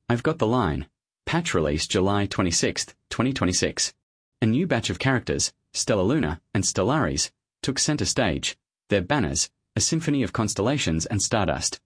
I've got the line. Patch release July 26th, 2026. A new batch of characters, Stellaluna and Stellaris, took center stage. Their banners, a symphony of constellations and stardust.